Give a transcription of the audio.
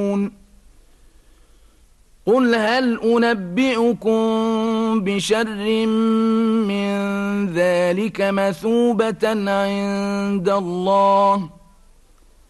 قل هل أنبئكم بشر من ذلك مثوبة عند الله